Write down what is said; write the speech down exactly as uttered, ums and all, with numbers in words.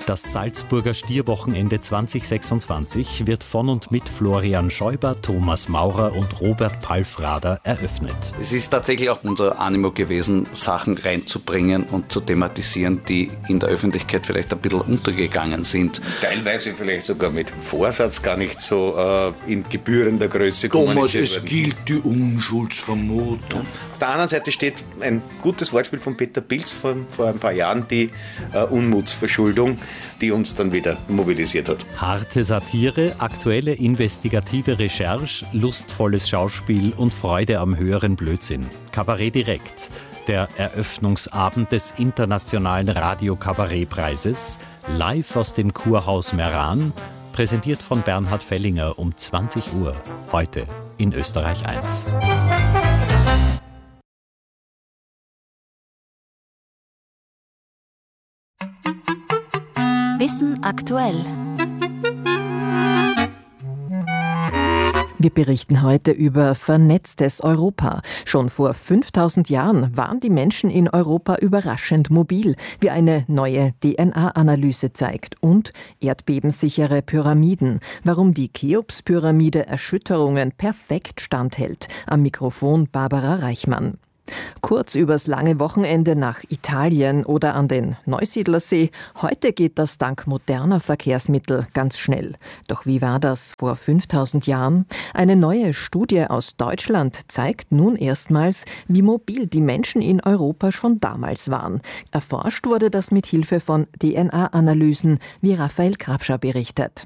Das Salzburger Stierwochenende zwanzig sechsundzwanzig wird von und mit Florian Schäuber, Thomas Maurer und Robert Palfrader eröffnet. Es ist tatsächlich auch unser Animo gewesen, Sachen reinzubringen und zu thematisieren, die in der Öffentlichkeit vielleicht ein bisschen untergegangen sind. Teilweise vielleicht sogar mit Vorsatz gar nicht so äh, in gebührender Größe Thomas, es werden. gilt die Unschuldsvermutung. Auf der anderen Seite steht ein gutes Wortspiel von Peter Pilz von vor ein paar Jahren, die äh, Unmutsverschuldung, die uns dann wieder mobilisiert hat. Harte Satire, aktuelle investigative Recherche, lustvolles Schauspiel und Freude am höheren Blödsinn. Kabarett direkt. Der Eröffnungsabend des Internationalen Radio-Kabarett-Preises, live aus dem Kurhaus Meran, präsentiert von Bernhard Fellinger um zwanzig Uhr, heute in Österreich eins. Wissen aktuell. Wir berichten heute über vernetztes Europa. Schon vor fünftausend Jahren waren die Menschen in Europa überraschend mobil, wie eine neue D N A-Analyse zeigt. Und erdbebensichere Pyramiden. Warum die Cheops-Pyramide Erschütterungen perfekt standhält. Am Mikrofon Barbara Reichmann. Kurz übers lange Wochenende nach Italien oder an den Neusiedlersee. Heute geht das dank moderner Verkehrsmittel ganz schnell. Doch wie war das vor fünftausend Jahren? Eine neue Studie aus Deutschland zeigt nun erstmals, wie mobil die Menschen in Europa schon damals waren. Erforscht wurde das mit Hilfe von D N A-Analysen, wie Raphael Grabscher berichtet.